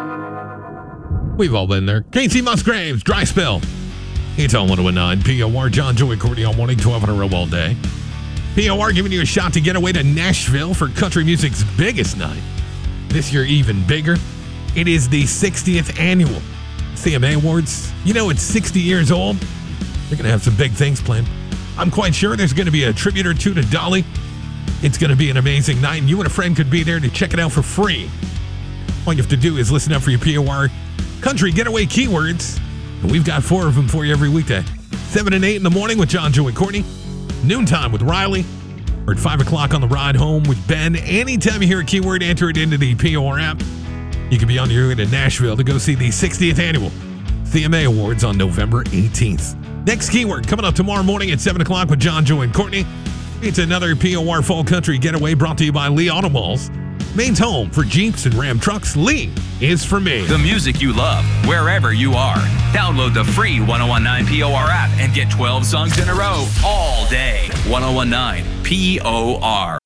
We've all been there. Casey Musgraves, Dry Spell. It's on 101.9 POR. John, Joey, Courtney all morning, 12 in a row all day. POR giving you a shot to get away to Nashville for country music's biggest night. This year even bigger. It is the 60th annual CMA Awards. You know it's 60 years old. They're going to have some big things planned. I'm quite sure there's going to be a tribute or two to Dolly. It's going to be an amazing night, and you and a friend could be there to check it out for free. All you have to do is listen up for your POR country getaway keywords. And we've got 4 of them for you every weekday. 7 and 8 in the morning with John, Joey, Courtney. Noontime with Riley. Or at 5 o'clock on the ride home with Ben. Anytime you hear a keyword, enter it into the POR app. You can be on your way to Nashville to go see the 60th annual CMA Awards on November 18th. Next keyword coming up tomorrow morning at 7 o'clock with John, Joey, and Courtney. It's another POR Fall Country Getaway brought to you by Lee Auto Malls. Maine's home for Jeeps and Ram trucks. Lee is for me. The music you love, wherever you are. Download the free 1019 POR app and get 12 songs in a row all day. 1019 POR.